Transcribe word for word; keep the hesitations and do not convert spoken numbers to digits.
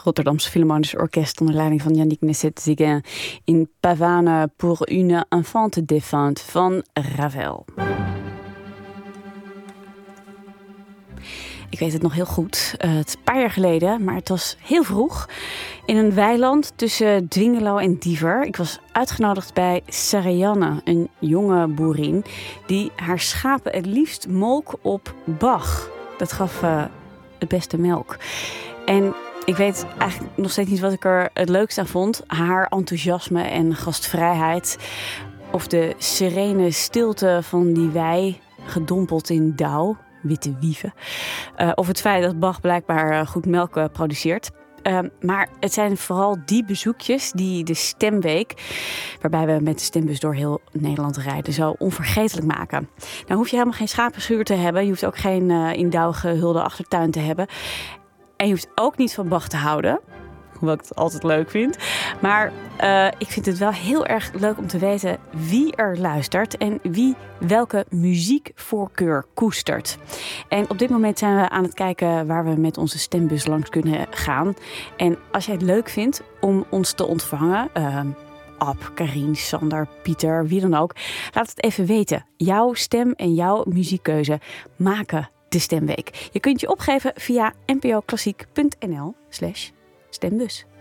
Rotterdamse Philharmonisch Orkest onder leiding van Yannick Nézet-Séguin in Pavane pour une enfante défunte van Ravel. Ik weet het nog heel goed. Uh, het is een paar jaar geleden, maar het was heel vroeg. In een weiland tussen Dwingelo en Diever. Ik was uitgenodigd bij Sarajanne, een jonge boerin die haar schapen het liefst molk op Bach. Dat gaf uh, het beste melk. En ik weet eigenlijk nog steeds niet wat ik er het leukst aan vond. Haar enthousiasme en gastvrijheid. Of de serene stilte van die wei, gedompeld in dauw. Witte wieven. Uh, of het feit dat Bach blijkbaar uh, goed melk uh, produceert. Uh, maar het zijn vooral die bezoekjes die de Stemweek, waarbij we met de stembus door heel Nederland rijden, zo onvergetelijk maken. Nou hoef je helemaal geen schapenschuur te hebben. Je hoeft ook geen uh, in dauw gehulde achtertuin te hebben. En je hoeft ook niet van Bach te houden. Hoewel ik het altijd leuk vind. Maar uh, ik vind het wel heel erg leuk om te weten wie er luistert en wie welke muziekvoorkeur koestert. En op dit moment zijn we aan het kijken waar we met onze stembus langs kunnen gaan. En als jij het leuk vindt om ons te ontvangen, Uh, Ab, Karien, Sander, Pieter, wie dan ook, laat het even weten. Jouw stem en jouw muziekkeuze maken de Stemweek. Je kunt je opgeven via npoklassiek punt n l slash stembus.